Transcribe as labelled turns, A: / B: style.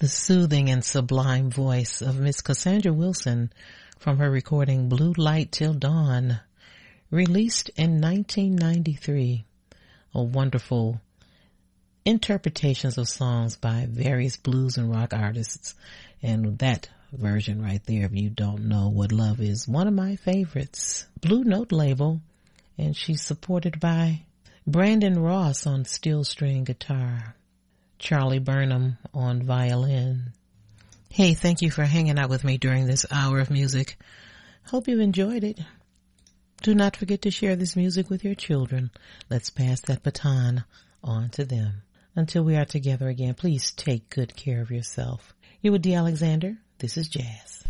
A: The soothing and sublime voice of Miss Cassandra Wilson from her recording Blue Light Till Dawn, released in 1993. A wonderful interpretations of songs by various blues and rock artists. And that version right there, if you don't know what love is, one of my favorites. Blue Note label, and she's supported by Brandon Ross on steel string guitar, Charlie Burnham on violin. Hey, thank you for hanging out with me during this hour of music. Hope you've enjoyed it. Do not forget to share this music with your children. Let's pass that baton on to them. Until we are together again, please take good care of yourself. You with D. Alexander. This is Jazz.